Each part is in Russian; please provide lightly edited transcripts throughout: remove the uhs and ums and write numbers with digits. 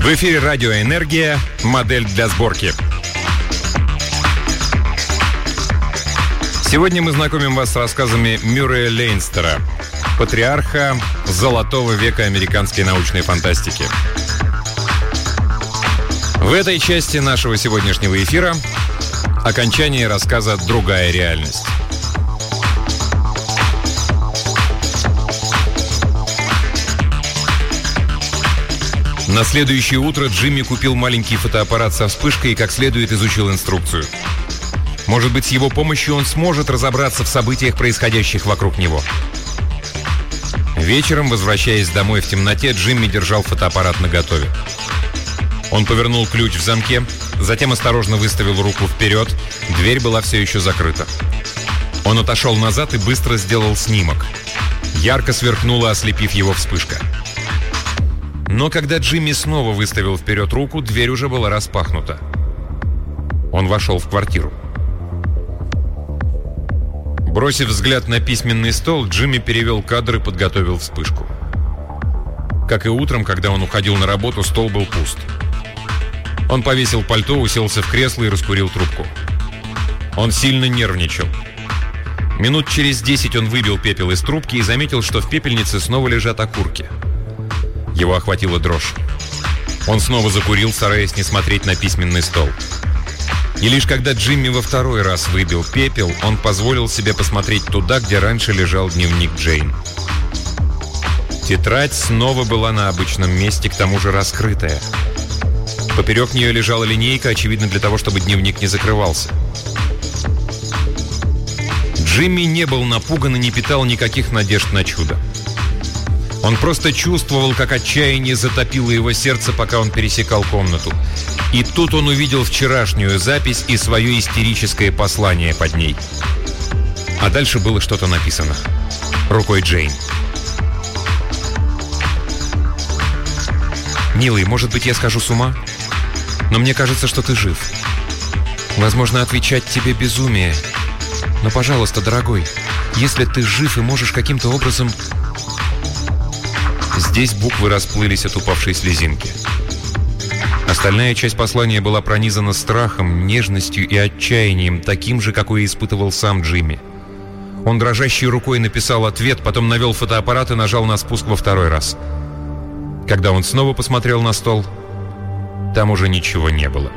В эфире «Радио Энергия», модель для сборки. Сегодня мы знакомим вас с рассказами Мюррея Лейнстера, патриарха золотого века американской научной фантастики. В этой части нашего сегодняшнего эфира окончание рассказа «Другая реальность». На следующее утро Джимми купил маленький фотоаппарат со вспышкой и как следует изучил инструкцию. Может быть, с его помощью он сможет разобраться в событиях, происходящих вокруг него. Вечером, возвращаясь домой в темноте, Джимми держал фотоаппарат наготове. Он повернул ключ в замке, затем осторожно выставил руку вперед. Дверь была все еще закрыта. Он отошел назад и быстро сделал снимок. Ярко сверкнула, ослепив его вспышка. Но когда Джимми снова выставил вперед руку, дверь уже была распахнута. Он вошел в квартиру. Бросив взгляд на письменный стол, Джимми перевел кадр и подготовил вспышку. Как и утром, когда он уходил на работу, стол был пуст. Он повесил пальто, уселся в кресло и раскурил трубку. Он сильно нервничал. Минут через 10 он выбил пепел из трубки и заметил, что в пепельнице снова лежат окурки. Его охватила дрожь. Он снова закурил, стараясь не смотреть на письменный стол. И лишь когда Джимми во второй раз выбил пепел, он позволил себе посмотреть туда, где раньше лежал дневник Джейн. Тетрадь снова была на обычном месте, к тому же раскрытая. Поперек нее лежала линейка, очевидно, для того, чтобы дневник не закрывался. Джимми не был напуган и не питал никаких надежд на чудо. Он просто чувствовал, как отчаяние затопило его сердце, пока он пересекал комнату. И тут он увидел вчерашнюю запись и свое истерическое послание под ней. А дальше было что-то написано. Рукой Джейн. «Милый, может быть, я схожу с ума? Но мне кажется, что ты жив. Возможно, отвечать тебе безумие. Но, пожалуйста, дорогой, если ты жив и можешь каким-то образом...» Здесь буквы расплылись от упавшей слезинки. Остальная часть послания была пронизана страхом, нежностью и отчаянием, таким же, какой испытывал сам Джимми. Он дрожащей рукой написал ответ, потом навел фотоаппарат и нажал на спуск во второй раз. Когда он снова посмотрел на стол, там уже ничего не было.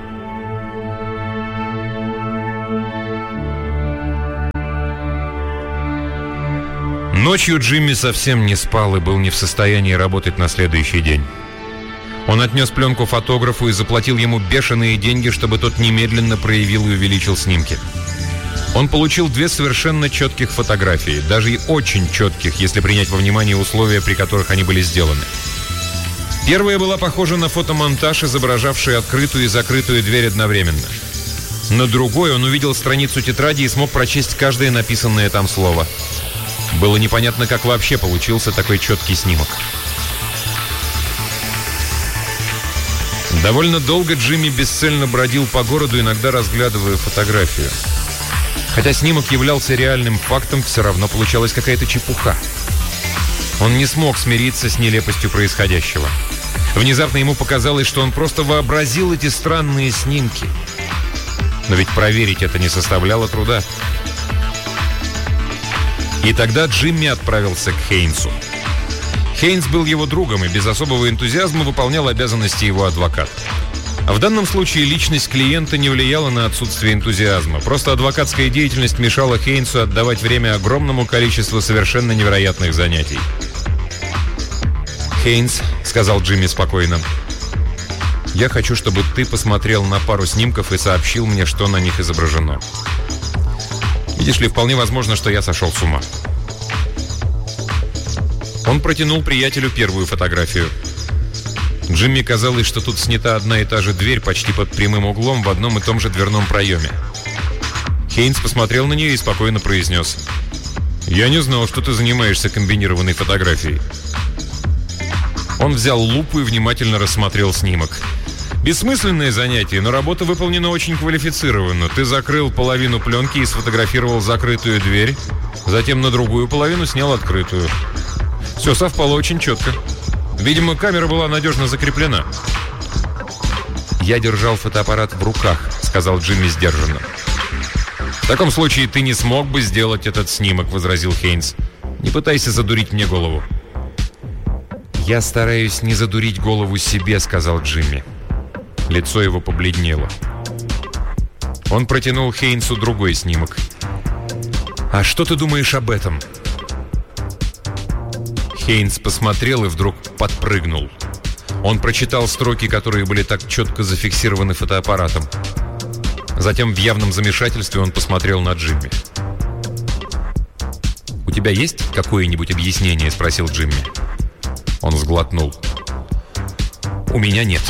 Ночью Джимми совсем не спал и был не в состоянии работать на следующий день. Он отнес пленку фотографу и заплатил ему бешеные деньги, чтобы тот немедленно проявил и увеличил снимки. Он получил 2 совершенно четких фотографии, даже и очень четких, если принять во внимание условия, при которых они были сделаны. Первая была похожа на фотомонтаж, изображавший открытую и закрытую дверь одновременно. На другой он увидел страницу тетради и смог прочесть каждое написанное там слово. Было непонятно, как вообще получился такой четкий снимок. Довольно долго Джимми бесцельно бродил по городу, иногда разглядывая фотографию. Хотя снимок являлся реальным фактом, все равно получалась какая-то чепуха. Он не смог смириться с нелепостью происходящего. Внезапно ему показалось, что он просто вообразил эти странные снимки. Но ведь проверить это не составляло труда. И тогда Джимми отправился к Хейнсу. Хейнс был его другом и без особого энтузиазма выполнял обязанности его адвоката. В данном случае личность клиента не влияла на отсутствие энтузиазма. Просто адвокатская деятельность мешала Хейнсу отдавать время огромному количеству совершенно невероятных занятий. «Хейнс», — сказал Джимми спокойно, — «я хочу, чтобы ты посмотрел на пару снимков и сообщил мне, что на них изображено. Видишь ли, вполне возможно, что я сошел с ума». Он протянул приятелю первую фотографию. Джимми казалось, что тут снята одна и та же дверь почти под прямым углом в одном и том же дверном проеме. Хейнс посмотрел на нее и спокойно произнес: «Я не знал, что ты занимаешься комбинированной фотографией». Он взял лупу и внимательно рассмотрел снимок. «Бессмысленное занятие, но работа выполнена очень квалифицированно. Ты закрыл половину пленки и сфотографировал закрытую дверь, затем на другую половину снял открытую. Все совпало очень четко. Видимо, камера была надежно закреплена». «Я держал фотоаппарат в руках», — сказал Джимми сдержанно. «В таком случае ты не смог бы сделать этот снимок», — возразил Хейнс. «Не пытайся задурить мне голову». «Я стараюсь не задурить голову себе», — сказал Джимми. Лицо его побледнело. Он протянул Хейнсу другой снимок. «А что ты думаешь об этом?» Хейнс посмотрел и вдруг подпрыгнул. Он прочитал строки, которые были так четко зафиксированы фотоаппаратом. Затем в явном замешательстве он посмотрел на Джимми. «У тебя есть какое-нибудь объяснение?» — спросил Джимми. Он сглотнул. «У меня нет».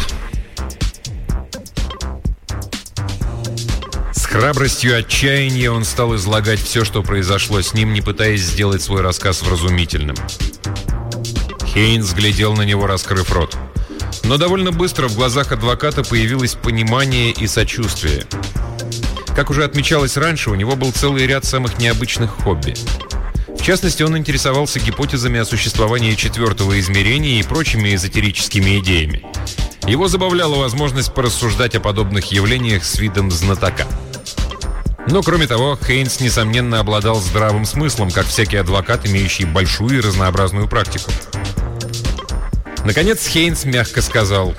С храбростью отчаяния он стал излагать все, что произошло с ним, не пытаясь сделать свой рассказ вразумительным. Хейнс глядел на него, раскрыв рот. Но довольно быстро в глазах адвоката появилось понимание и сочувствие. Как уже отмечалось раньше, у него был целый ряд самых необычных хобби. В частности, он интересовался гипотезами о существовании четвертого измерения и прочими эзотерическими идеями. Его забавляла возможность порассуждать о подобных явлениях с видом знатока. Но, кроме того, Хейнс, несомненно, обладал здравым смыслом, как всякий адвокат, имеющий большую и разнообразную практику. Наконец, Хейнс мягко сказал: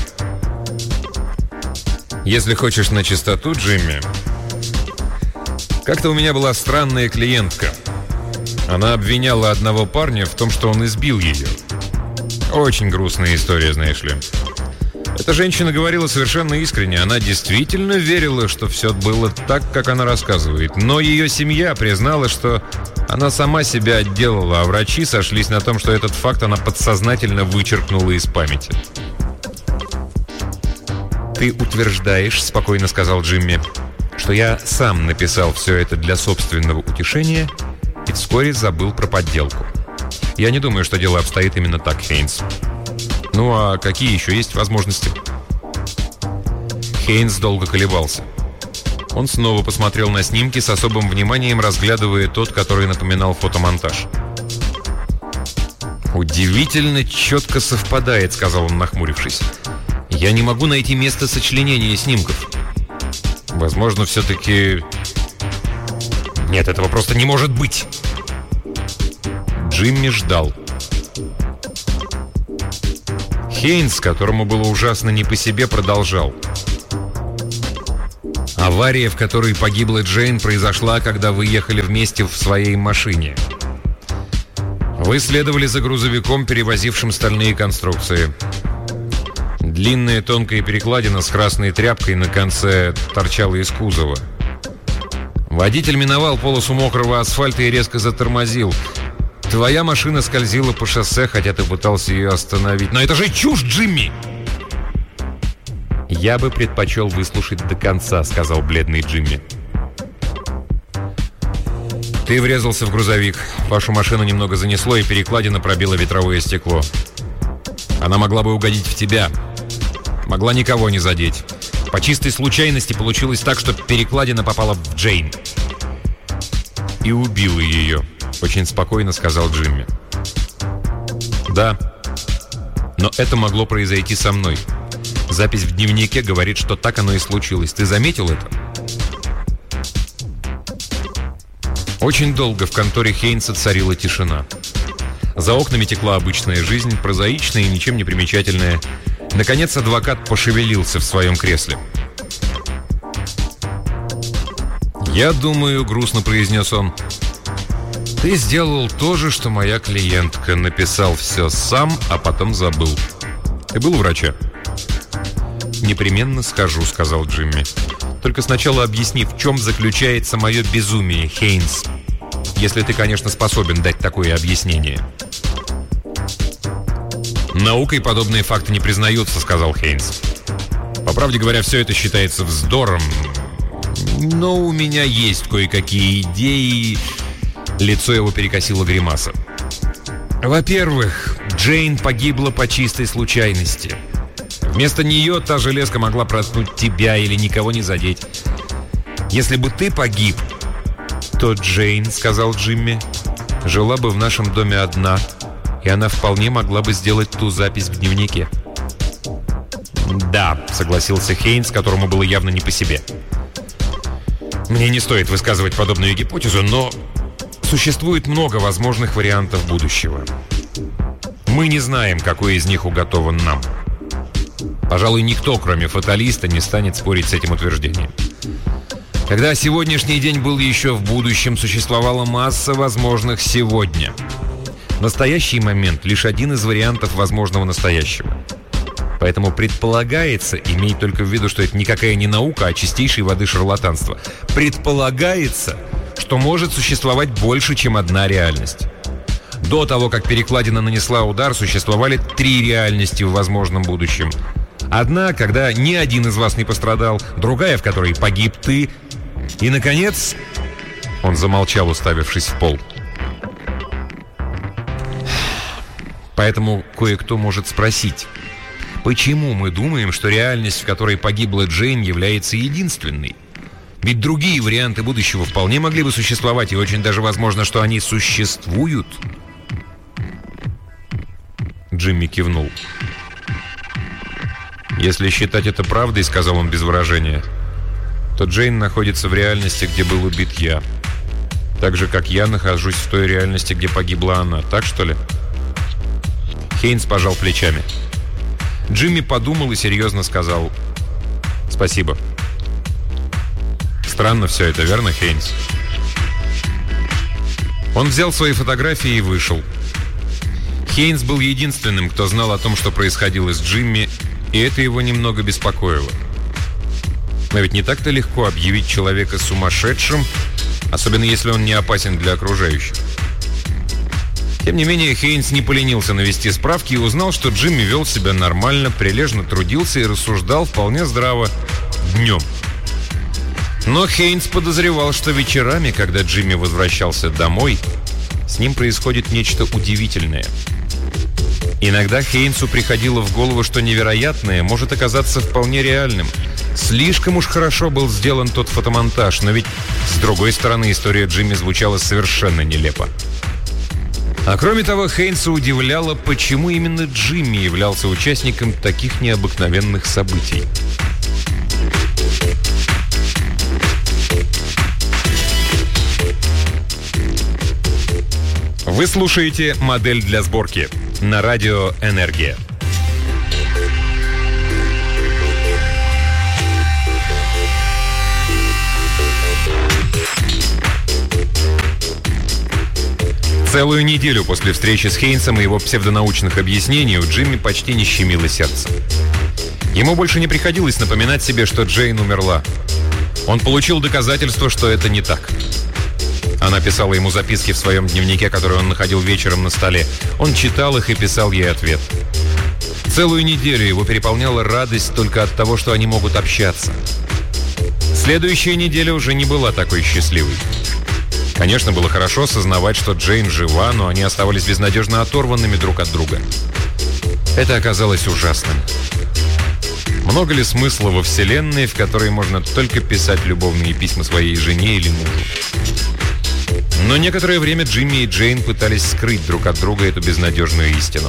«Если хочешь на чистоту, Джимми, как-то у меня была странная клиентка. Она обвиняла одного парня в том, что он избил ее. Очень грустная история, знаешь ли. Эта женщина говорила совершенно искренне. Она действительно верила, что все было так, как она рассказывает. Но ее семья признала, что она сама себя отделала, а врачи сошлись на том, что этот факт она подсознательно вычеркнула из памяти». «Ты утверждаешь, — спокойно сказал Джимми, — что я сам написал все это для собственного утешения и вскоре забыл про подделку. Я не думаю, что дело обстоит именно так, Хейнс. Ну а какие еще есть возможности?» Хейнс долго колебался. Он снова посмотрел на снимки, с особым вниманием разглядывая тот, который напоминал фотомонтаж. «Удивительно четко совпадает», — сказал он, нахмурившись. «Я не могу найти место сочленения снимков. Возможно, все-таки... Нет, этого просто не может быть!» Джимми ждал. Хейнс, которому было ужасно не по себе, продолжал. «Авария, в которой погибла Джейн, произошла, когда вы ехали вместе в своей машине. Вы следовали за грузовиком, перевозившим стальные конструкции. Длинная тонкая перекладина с красной тряпкой на конце торчала из кузова. Водитель миновал полосу мокрого асфальта и резко затормозил. Твоя машина скользила по шоссе, хотя ты пытался ее остановить. Но это же чушь, Джимми!» «Я бы предпочел выслушать до конца», — сказал бледный Джимми. «Ты врезался в грузовик. Вашу машину немного занесло, и перекладина пробила ветровое стекло. Она могла бы угодить в тебя. Могла никого не задеть. По чистой случайности получилось так, что перекладина попала в Джейн. И убила ее», — очень спокойно сказал Джимми. «Да, но это могло произойти со мной. Запись в дневнике говорит, что так оно и случилось. Ты заметил это?» Очень долго в конторе Хейнса царила тишина. За окнами текла обычная жизнь, прозаичная и ничем не примечательная. Наконец адвокат пошевелился в своем кресле. «Я думаю, — грустно произнес он, — ты сделал то же, что моя клиентка. Написал все сам, а потом забыл. Ты был у врача?» «Непременно схожу», — сказал Джимми. «Только сначала объясни, в чем заключается мое безумие, Хейнс. Если ты, конечно, способен дать такое объяснение». «Наукой подобные факты не признаются», — сказал Хейнс. «По правде говоря, все это считается вздором. Но у меня есть кое-какие идеи». Лицо его перекосило гримаса. «Во-первых, Джейн погибла по чистой случайности. Вместо нее та железка могла проткнуть тебя или никого не задеть. Если бы ты погиб, то Джейн, — сказал Джимми, — жила бы в нашем доме одна, и она вполне могла бы сделать ту запись в дневнике». «Да», — согласился Хейнс, которому было явно не по себе. «Мне не стоит высказывать подобную гипотезу, но существует много возможных вариантов будущего. Мы не знаем, какой из них уготован нам. Пожалуй, никто, кроме фаталиста, не станет спорить с этим утверждением. Когда сегодняшний день был еще в будущем, существовала масса возможных сегодня. Настоящий момент — лишь один из вариантов возможного настоящего. Поэтому предполагается, имей только в виду, что это никакая не наука, а чистейшей воды шарлатанство, предполагается, что может существовать больше, чем одна реальность. До того, как перекладина нанесла удар, существовали 3 реальности в возможном будущем. Одна, когда ни один из вас не пострадал, другая, в которой погиб ты, и, наконец, он замолчал, уставившись в пол. Поэтому кое-кто может спросить, почему мы думаем, что реальность, в которой погибла Джейн, является единственной? Ведь другие варианты будущего вполне могли бы существовать, и очень даже возможно, что они существуют. Джимми кивнул. «Если считать это правдой, — сказал он без выражения, — то Джейн находится в реальности, где был убит я. Так же, как я нахожусь в той реальности, где погибла она. Так, что ли?» Хейнс пожал плечами. Джимми подумал и серьезно сказал: «Спасибо». «Странно все это, верно, Хейнс?» Он взял свои фотографии и вышел. Хейнс был единственным, кто знал о том, что происходило с Джимми, и это его немного беспокоило. Но ведь не так-то легко объявить человека сумасшедшим, особенно если он не опасен для окружающих. Тем не менее, Хейнс не поленился навести справки и узнал, что Джимми вел себя нормально, прилежно трудился и рассуждал вполне здраво днем. Но Хейнс подозревал, что вечерами, когда Джимми возвращался домой, с ним происходит нечто удивительное. Иногда Хейнсу приходило в голову, что невероятное может оказаться вполне реальным. Слишком уж хорошо был сделан тот фотомонтаж, но ведь, с другой стороны, история Джимми звучала совершенно нелепо. А кроме того, Хейнса удивляло, почему именно Джимми являлся участником таких необыкновенных событий. Вы слушаете «Модель для сборки» на радио «Энергия». Целую неделю после встречи с Хейнсом и его псевдонаучных объяснений у Джимми почти не щемило сердце. Ему больше не приходилось напоминать себе, что Джейн умерла. Он получил доказательство, что это не так. Она писала ему записки в своем дневнике, который он находил вечером на столе. Он читал их и писал ей ответ. Целую неделю его переполняла радость только от того, что они могут общаться. Следующая неделя уже не была такой счастливой. Конечно, было хорошо осознавать, что Джейн жива, но они оставались безнадежно оторванными друг от друга. Это оказалось ужасным. Много ли смысла во вселенной, в которой можно только писать любовные письма своей жене или мужу? Но некоторое время Джимми и Джейн пытались скрыть друг от друга эту безнадежную истину.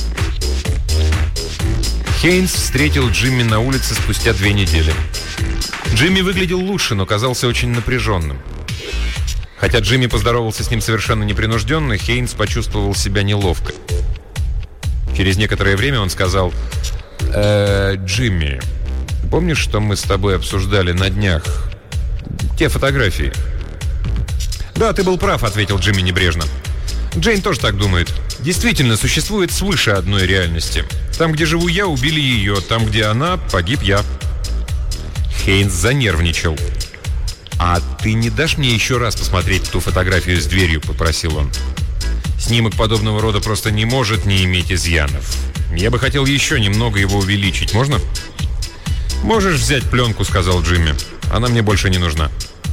Хейнс встретил Джимми на улице спустя 2 недели. Джимми выглядел лучше, но казался очень напряженным. Хотя Джимми поздоровался с ним совершенно непринужденно, Хейнс почувствовал себя неловко. Через некоторое время он сказал: «Джимми, помнишь, что мы с тобой обсуждали на днях? Те фотографии?» «Да, ты был прав», — ответил Джимми небрежно. «Джейн тоже так думает. Действительно, существует свыше одной реальности. Там, где живу я, убили ее. Там, где она, погиб я». Хейнс занервничал. «А ты не дашь мне еще раз посмотреть ту фотографию с дверью?» — попросил он. «Снимок подобного рода просто не может не иметь изъянов. Я бы хотел еще немного его увеличить. Можно?» «Можешь взять пленку», — сказал Джимми. «Она мне больше не нужна».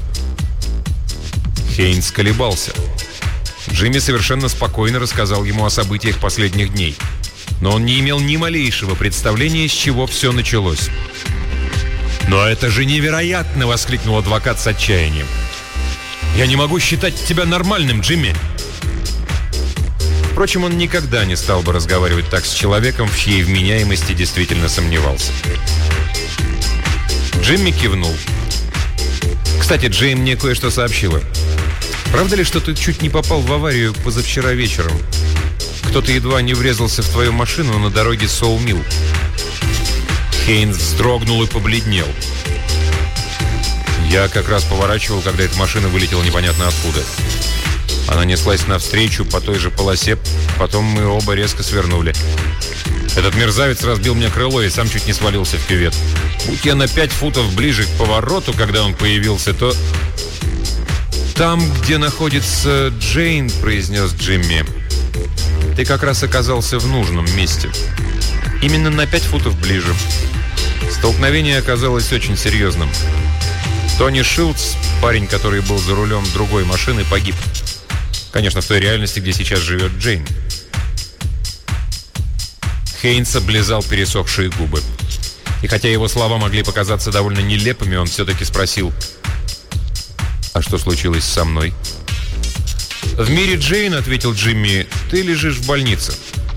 Хейнс колебался. Джимми совершенно спокойно рассказал ему о событиях последних дней. Но он не имел ни малейшего представления, с чего все началось. «Но это же невероятно!» — воскликнул адвокат с отчаянием. «Я не могу считать тебя нормальным, Джимми!» Впрочем, он никогда не стал бы разговаривать так с человеком, в чьей вменяемости действительно сомневался. Джимми кивнул. «Кстати, Джейн мне кое-что сообщила. Правда ли, что ты чуть не попал в аварию позавчера вечером? Кто-то едва не врезался в твою машину на дороге Соул-Милл». Хейнс вздрогнул и побледнел. «Я как раз поворачивал, когда эта машина вылетела непонятно откуда. Она неслась навстречу по той же полосе, потом мы оба резко свернули. Этот мерзавец разбил мне крыло и сам чуть не свалился в кювет. Будь я на 5 футов ближе к повороту, когда он появился, то...» «Там, где находится Джейн», — произнес Джимми, — «ты как раз оказался в нужном месте. Именно на 5 футов ближе. Столкновение оказалось очень серьезным. Тони Шилдс, парень, который был за рулем другой машины, погиб. Конечно, в той реальности, где сейчас живет Джейн». Хейнс облизал пересохшие губы. И хотя его слова могли показаться довольно нелепыми, он все-таки спросил: «А что случилось со мной?» «В мире Джейн, — ответил Джимми, — ты лежишь в больнице».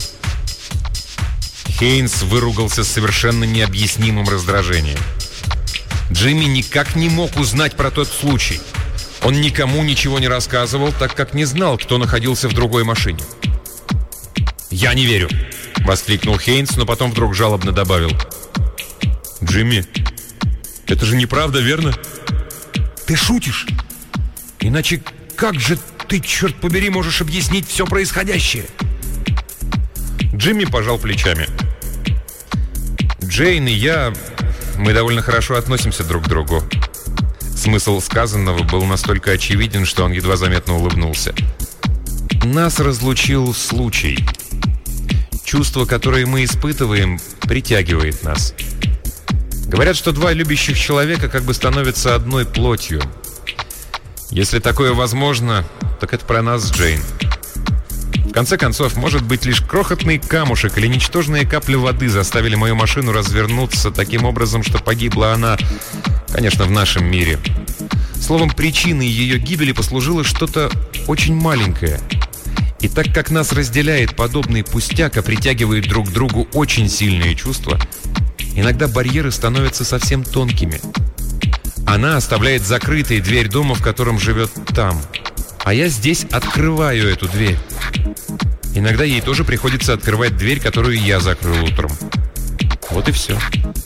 Хейнс выругался с совершенно необъяснимым раздражением. Джимми никак не мог узнать про тот случай. Он никому ничего не рассказывал, так как не знал, кто находился в другой машине. «Я не верю!» — воскликнул Хейнс, но потом вдруг жалобно добавил: «Джимми, это же неправда, верно? Ты шутишь? Иначе как же ты, черт побери, можешь объяснить все происходящее?» Джимми пожал плечами. «Джейн и я, мы довольно хорошо относимся друг к другу». Смысл сказанного был настолько очевиден, что он едва заметно улыбнулся. «Нас разлучил случай. Чувство, которое мы испытываем, притягивает нас. Говорят, что два любящих человека как бы становятся одной плотью. Если такое возможно, так это про нас с Джейн. В конце концов, может быть, лишь крохотный камушек или ничтожные капли воды заставили мою машину развернуться таким образом, что погибла она, конечно, в нашем мире. Словом, причиной ее гибели послужило что-то очень маленькое. И так как нас разделяет подобный пустяк, а притягивает друг к другу очень сильные чувства, иногда барьеры становятся совсем тонкими. Она оставляет закрытой дверь дома, в котором живет там, а я здесь открываю эту дверь. Иногда ей тоже приходится открывать дверь, которую я закрыл утром. Вот и все».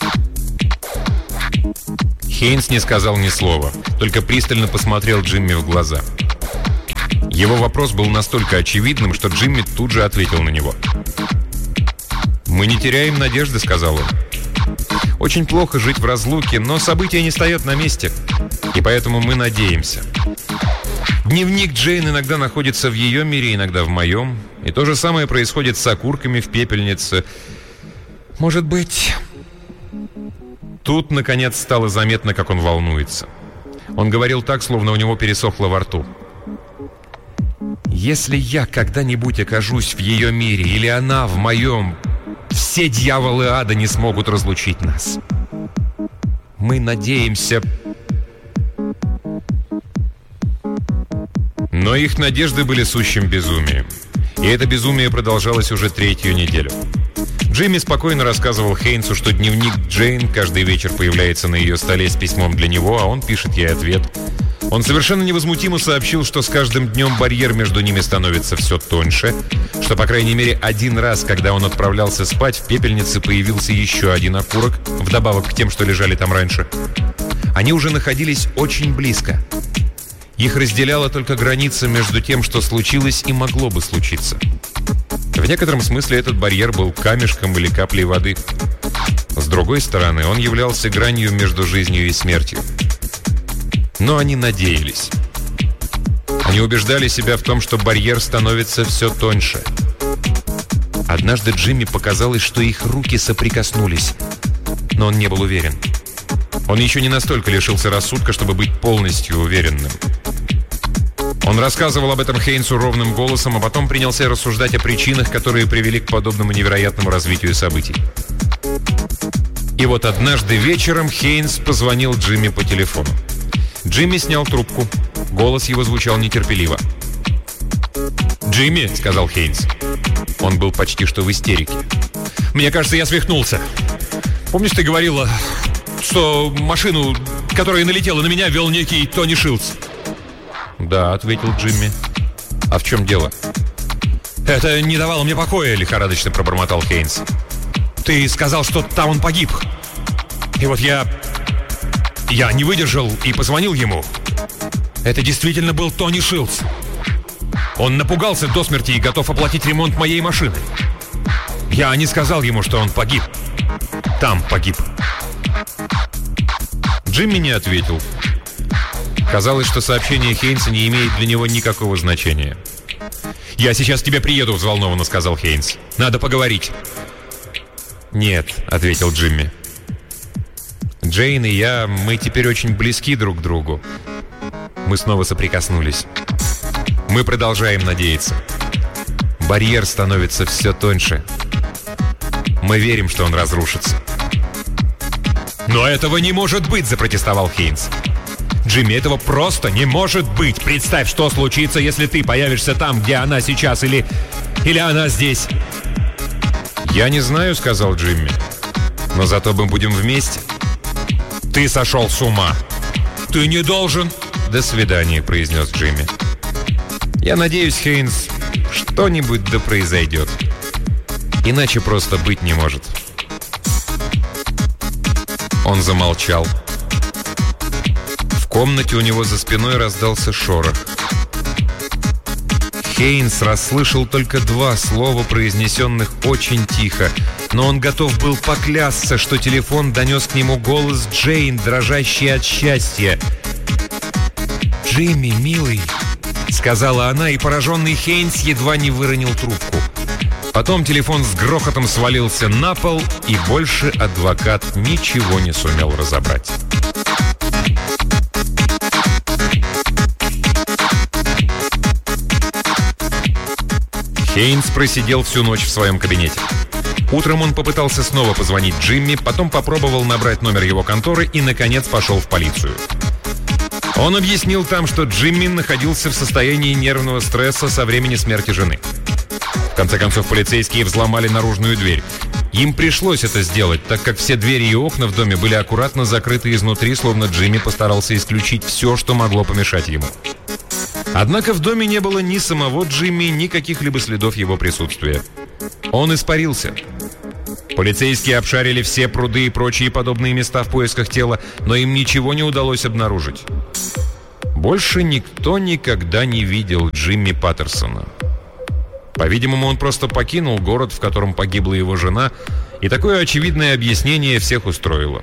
Хейнс не сказал ни слова, только пристально посмотрел Джимми в глаза. Его вопрос был настолько очевидным, что Джимми тут же ответил на него. «Мы не теряем надежды», — сказал он. «Очень плохо жить в разлуке, но событие не стоят на месте, и поэтому мы надеемся. Дневник Джейн иногда находится в ее мире, иногда в моем, и то же самое происходит с окурками в пепельнице. Может быть...» Тут, наконец, стало заметно, как он волнуется. Он говорил так, словно у него пересохло во рту. «Если я когда-нибудь окажусь в ее мире, или она в моем, все дьяволы ада не смогут разлучить нас. Мы надеемся...» Но их надежды были сущим безумием. И это безумие продолжалось уже 3-ю неделю. Джимми спокойно рассказывал Хейнсу, что дневник Джейн каждый вечер появляется на ее столе с письмом для него, а он пишет ей ответ. Он совершенно невозмутимо сообщил, что с каждым днем барьер между ними становится все тоньше, что, по крайней мере, один раз, когда он отправлялся спать, в пепельнице появился еще один окурок, вдобавок к тем, что лежали там раньше. Они уже находились очень близко. Их разделяла только граница между тем, что случилось и могло бы случиться. В некотором смысле этот барьер был камешком или каплей воды. С другой стороны, он являлся гранью между жизнью и смертью. Но они надеялись. Они убеждали себя в том, что барьер становится все тоньше. Однажды Джимми показалось, что их руки соприкоснулись, но он не был уверен. Он еще не настолько лишился рассудка, чтобы быть полностью уверенным. Он рассказывал об этом Хейнсу ровным голосом, а потом принялся рассуждать о причинах, которые привели к подобному невероятному развитию событий. И вот однажды вечером Хейнс позвонил Джимми по телефону. Джимми снял трубку. Голос его звучал нетерпеливо. «Джимми», — сказал Хейнс, Он был почти что в истерике. «Мне кажется, я свихнулся. Помнишь, ты говорила, что машину, которая налетела на меня, вел некий Тони Шилдс?» «Да», — ответил Джимми. «А в чем дело?» «Это не давало мне покоя», — лихорадочно пробормотал Хейнс. «Ты сказал, что там он погиб. И вот я не выдержал и позвонил ему. Это действительно был Тони Шилдс. Он напугался до смерти и готов оплатить ремонт моей машины. Я не сказал ему, что он погиб. Там погиб». Джимми не ответил. Казалось, что сообщение Хейнса не имеет для него никакого значения. «Я сейчас к тебе приеду», — взволнованно сказал Хейнс. «Надо поговорить». «Нет», — ответил Джимми. «Джейн и я, мы теперь очень близки друг к другу». Мы снова соприкоснулись. Мы продолжаем надеяться. Барьер становится все тоньше. Мы верим, что он разрушится. «Но этого не может быть!» — запротестовал Хейнс. «Джимми, этого просто не может быть! Представь, что случится, если ты появишься там, где она сейчас, или она здесь!» «Я не знаю», — сказал Джимми. «Но зато мы будем вместе». «Ты сошел с ума! Ты не должен...» «До свидания», — произнес Джимми. «Я надеюсь, Хейнс, что-нибудь да произойдет. Иначе просто быть не может». Он замолчал. В комнате у него за спиной раздался шорох. Хейнс расслышал только 2 слова, произнесенных очень тихо, но он готов был поклясться, что телефон донес к нему голос Джейн, дрожащий от счастья. «Джимми, милый», — сказала она, и пораженный Хейнс едва не выронил трубку. Потом телефон с грохотом свалился на пол, и больше адвокат ничего не сумел разобрать. Хейнс просидел всю ночь в своем кабинете. Утром он попытался снова позвонить Джимми, потом попробовал набрать номер его конторы и, наконец, пошел в полицию. Он объяснил там, что Джимми находился в состоянии нервного стресса со времени смерти жены. В конце концов, полицейские взломали наружную дверь. Им пришлось это сделать, так как все двери и окна в доме были аккуратно закрыты изнутри, словно Джимми постарался исключить все, что могло помешать ему. Однако в доме не было ни самого Джимми, ни каких-либо следов его присутствия. Он испарился. Полицейские обшарили все пруды и прочие подобные места в поисках тела, но им ничего не удалось обнаружить. Больше никто никогда не видел Джимми Паттерсона. По-видимому, он просто покинул город, в котором погибла его жена, и такое очевидное объяснение всех устроило.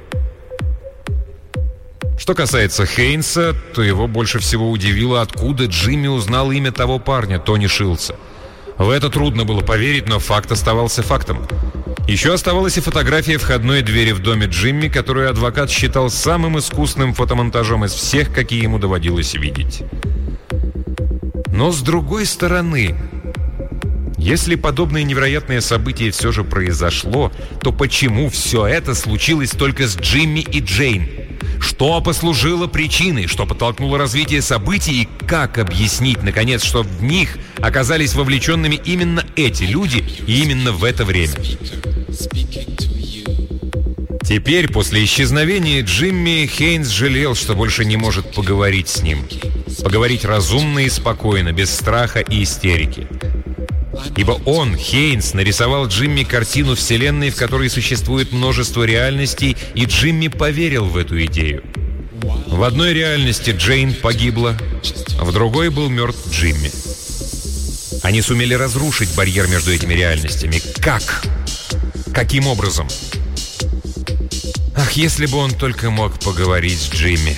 Что касается Хейнса, то его больше всего удивило, откуда Джимми узнал имя того парня, Тони Шилдса. В это трудно было поверить, но факт оставался фактом. Еще оставалась и фотография входной двери в доме Джимми, которую адвокат считал самым искусным фотомонтажом из всех, какие ему доводилось видеть. Но с другой стороны, если подобное невероятное событие все же произошло, то почему все это случилось только с Джимми и Джейн? Что послужило причиной, что подтолкнуло развитие событий, и как объяснить, наконец, что в них оказались вовлеченными именно эти люди и именно в это время? Теперь, после исчезновения Джимми, Хейнс жалел, что больше не может поговорить с ним. Поговорить разумно и спокойно, без страха и истерики. Ибо он, Хейнс, нарисовал Джимми картину вселенной, в которой существует множество реальностей, и Джимми поверил в эту идею. В одной реальности Джейн погибла, в другой был мертв Джимми. Они сумели разрушить барьер между этими реальностями. Как? Каким образом? Ах, если бы он только мог поговорить с Джимми.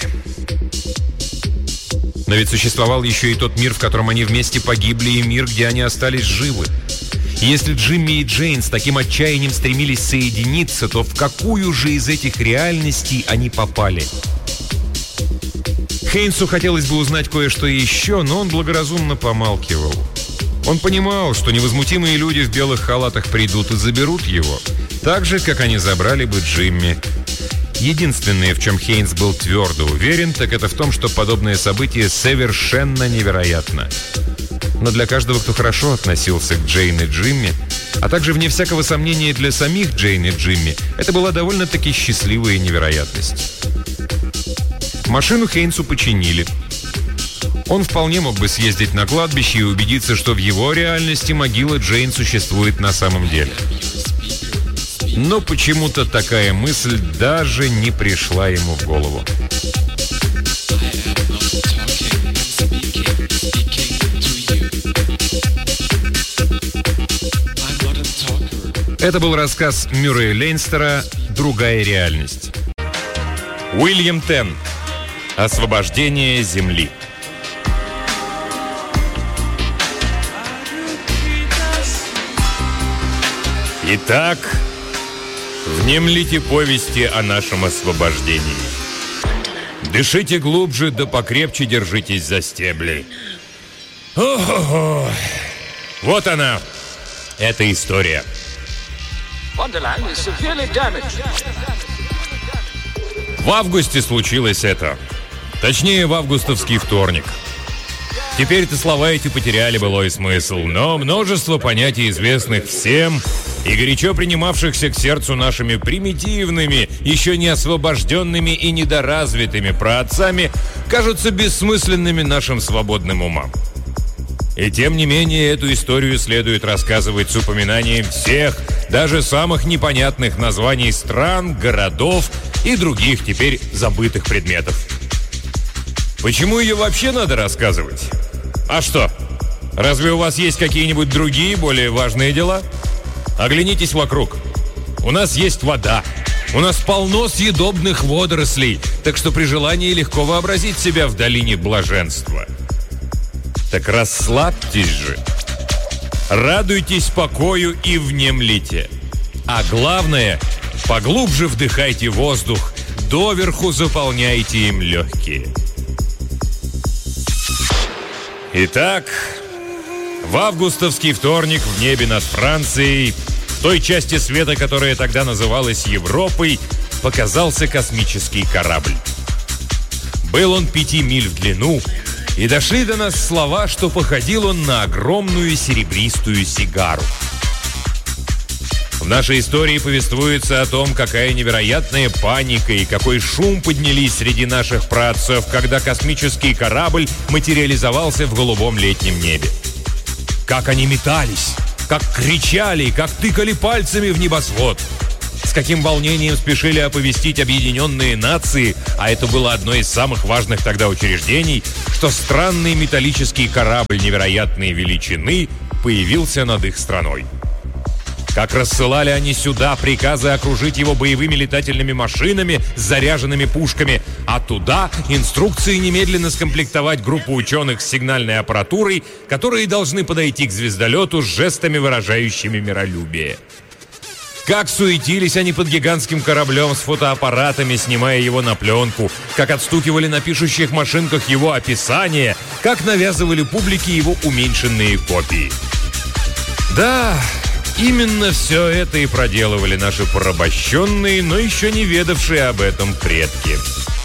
Но ведь существовал еще и тот мир, в котором они вместе погибли, и мир, где они остались живы. И если Джимми и Джейн с таким отчаянием стремились соединиться, то в какую же из этих реальностей они попали? Хейнсу хотелось бы узнать кое-что еще, но он благоразумно помалкивал. Он понимал, что невозмутимые люди в белых халатах придут и заберут его, так же, как они забрали бы Джимми. Единственное, в чем Хейнс был твердо уверен, так это в том, что подобное событие совершенно невероятно. Но для каждого, кто хорошо относился к Джейн и Джимми, а также, вне всякого сомнения, для самих Джейн и Джимми, это была довольно-таки счастливая невероятность. Машину Хейнсу починили. Он вполне мог бы съездить на кладбище и убедиться, что в его реальности могила Джейн существует на самом деле. Но почему-то такая мысль даже не пришла ему в голову. Это был рассказ Мюррея Лейнстера «Другая реальность». Уильям Тенн. Освобождение Земли. Итак, внемлите повести о нашем освобождении. Дышите глубже, да покрепче держитесь за стебли. О-хо-хо. Вот она, эта история. В августе случилось это. Точнее, в августовский вторник. Теперь-то слова эти потеряли былой смысл, но множество понятий, известных всем и горячо принимавшихся к сердцу нашими примитивными, еще не освобожденными и недоразвитыми праотцами, кажутся бессмысленными нашим свободным умам. И тем не менее, эту историю следует рассказывать с упоминанием всех, даже самых непонятных названий стран, городов и других теперь забытых предметов. Почему ее вообще надо рассказывать? А что? Разве у вас есть какие-нибудь другие, более важные дела? Оглянитесь вокруг. У нас есть вода. У нас полно съедобных водорослей, так что при желании легко вообразить себя в долине блаженства. Так расслабьтесь же. Радуйтесь покою и внемлите. А главное, поглубже вдыхайте воздух, доверху заполняйте им легкие. Итак, в августовский вторник в небе над Францией, в той части света, которая тогда называлась Европой, показался космический корабль. Был он 5 миль в длину, и дошли до нас слова, что походил он на огромную серебристую сигару. В нашей истории повествуется о том, какая невероятная паника и какой шум поднялись среди наших праотцов, когда космический корабль материализовался в голубом летнем небе. Как они метались, как кричали, как тыкали пальцами в небосвод. С каким волнением спешили оповестить Объединенные Нации, а это было одно из самых важных тогда учреждений, что странный металлический корабль невероятной величины появился над их страной. Как рассылали они сюда приказы окружить его боевыми летательными машинами с заряженными пушками, а туда инструкции немедленно скомплектовать группу ученых с сигнальной аппаратурой, которые должны подойти к звездолету с жестами, выражающими миролюбие. Как суетились они под гигантским кораблем с фотоаппаратами, снимая его на пленку, как отстукивали на пишущих машинках его описания, как навязывали публике его уменьшенные копии. Да, именно все это и проделывали наши порабощенные, но еще не ведавшие об этом предки.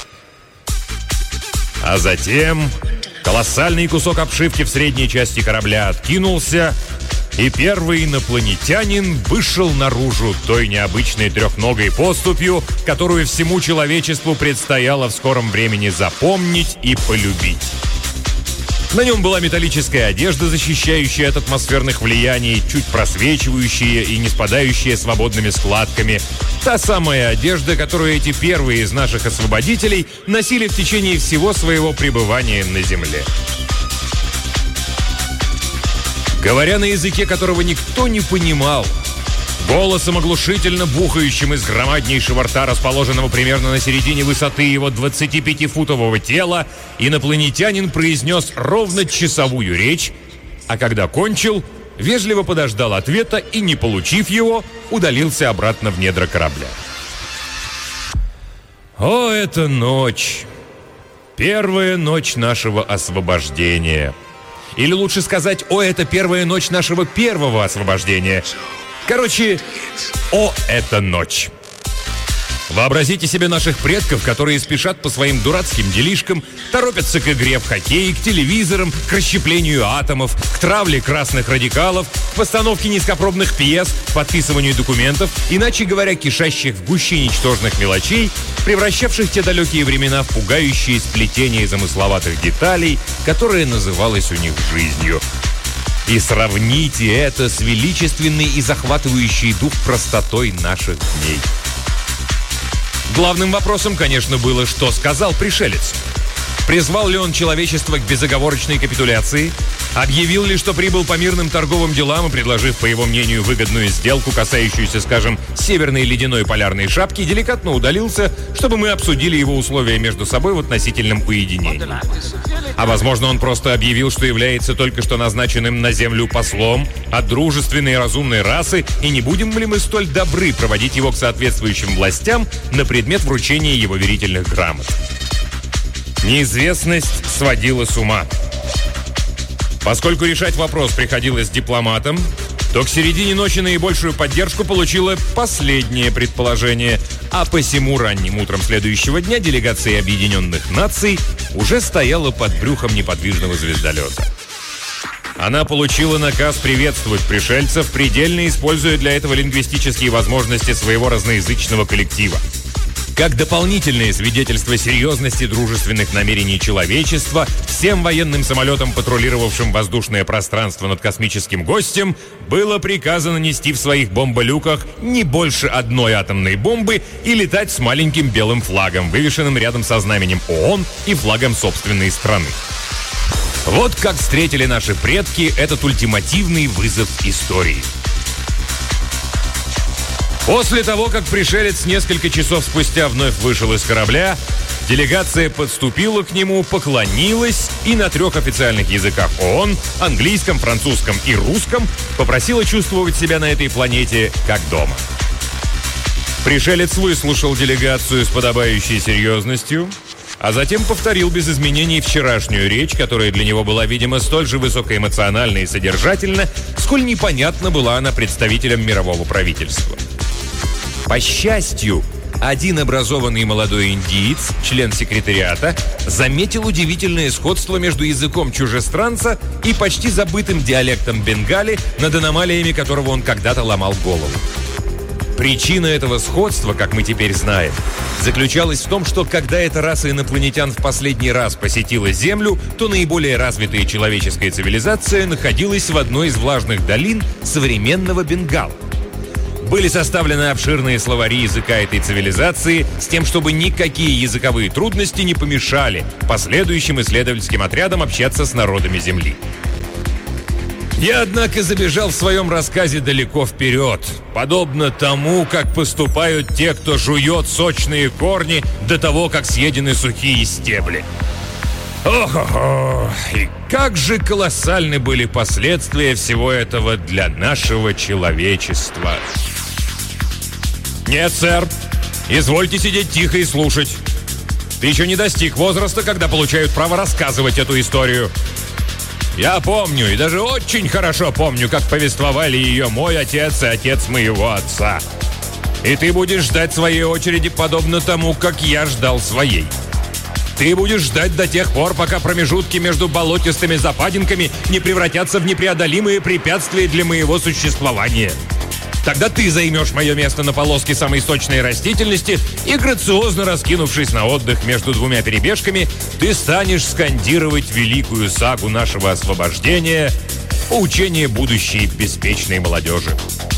А затем колоссальный кусок обшивки в средней части корабля откинулся, и первый инопланетянин вышел наружу той необычной трехногой поступью, которую всему человечеству предстояло в скором времени запомнить и полюбить. На нем была металлическая одежда, защищающая от атмосферных влияний, чуть просвечивающая и не спадающая свободными складками. Та самая одежда, которую эти первые из наших освободителей носили в течение всего своего пребывания на Земле. Говоря на языке, которого никто не понимал, голосом оглушительно бухающим из громаднейшего рта, расположенного примерно на середине высоты его 25-футового тела, инопланетянин произнес ровно часовую речь, а когда кончил, вежливо подождал ответа и, не получив его, удалился обратно в недра корабля. О, это ночь! Первая ночь нашего освобождения. Или лучше сказать, о, это первая ночь нашего первого освобождения. Короче, о, это ночь. Вообразите себе наших предков, которые спешат по своим дурацким делишкам, торопятся к игре в хоккей, к телевизорам, к расщеплению атомов, к травле красных радикалов, к постановке низкопробных пьес, к подписыванию документов, иначе говоря, кишащих в гуще ничтожных мелочей, превращавших те далекие времена в пугающие сплетения замысловатых деталей, которое называлось у них жизнью. И сравните это с величественной и захватывающей дух простотой наших дней. Главным вопросом, конечно, было, что сказал пришелец. Призвал ли он человечество к безоговорочной капитуляции? Объявил ли, что прибыл по мирным торговым делам и, предложив, по его мнению, выгодную сделку, касающуюся, скажем, северной ледяной полярной шапки, деликатно удалился, чтобы мы обсудили его условия между собой в относительном уединении? А возможно, он просто объявил, что является только что назначенным на землю послом от дружественной и разумной расы, и не будем ли мы столь добры проводить его к соответствующим властям на предмет вручения его верительных грамот? Неизвестность сводила с ума. Поскольку решать вопрос приходилось дипломатам, то к середине ночи наибольшую поддержку получило последнее предположение, а посему ранним утром следующего дня делегация Объединенных Наций уже стояла под брюхом неподвижного звездолета. Она получила наказ приветствовать пришельцев, предельно используя для этого лингвистические возможности своего разноязычного коллектива. Как дополнительное свидетельство серьезности дружественных намерений человечества, всем военным самолетам, патрулировавшим воздушное пространство над космическим гостем, было приказано нести в своих бомболюках не больше одной атомной бомбы и летать с маленьким белым флагом, вывешенным рядом со знаменем ООН и флагом собственной страны. Вот как встретили наши предки этот ультимативный вызов истории. После того, как пришелец несколько часов спустя вновь вышел из корабля, делегация подступила к нему, поклонилась и на 3 официальных языках ООН, английском, французском и русском, попросила чувствовать себя на этой планете как дома. Пришелец выслушал делегацию с подобающей серьезностью, а затем повторил без изменений вчерашнюю речь, которая для него была, видимо, столь же высокоэмоциональна и содержательна, сколь непонятна была она представителям мирового правительства. По счастью, один образованный молодой индиец, член секретариата, заметил удивительное сходство между языком чужестранца и почти забытым диалектом бенгали, над аномалиями которого он когда-то ломал голову. Причина этого сходства, как мы теперь знаем, заключалась в том, что когда эта раса инопланетян в последний раз посетила Землю, то наиболее развитая человеческая цивилизация находилась в одной из влажных долин современного Бенгала. Были составлены обширные словари языка этой цивилизации с тем, чтобы никакие языковые трудности не помешали последующим исследовательским отрядам общаться с народами Земли. Я, однако, забежал в своем рассказе далеко вперед, подобно тому, как поступают те, кто жует сочные корни до того, как съедены сухие стебли. Ох-охо! И как же колоссальны были последствия всего этого для нашего человечества! Нет, сэр, извольте сидеть тихо и слушать. Ты еще не достиг возраста, когда получают право рассказывать эту историю. Я помню, и даже очень хорошо помню, как повествовали ее мой отец и отец моего отца. И ты будешь ждать своей очереди, подобно тому, как я ждал своей. Ты будешь ждать до тех пор, пока промежутки между болотистыми западинками не превратятся в непреодолимые препятствия для моего существования. Тогда ты займешь мое место на полоске самой сочной растительности и, грациозно раскинувшись на отдых между 2 перебежками, ты станешь скандировать великую сагу нашего освобождения, поучение будущей беспечной молодежи.